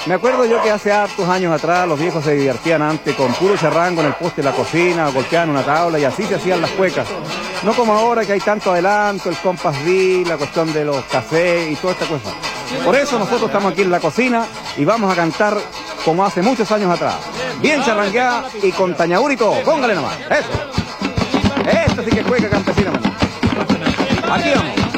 Me acuerdo yo que hace hartos años atrás los viejos se divertían antes con puro charrango en el poste de la cocina, golpeaban una tabla y así se hacían las cuecas. No como ahora que hay tanto adelanto, el compás D, la cuestión de los cafés y toda esta cosa. Por eso nosotros estamos aquí en la cocina y vamos a cantar como hace muchos años atrás. Bien charrangueada y con tañaur y todo. Póngale nomás. Eso. Esto sí que es cueca campesina, man. Aquí vamos.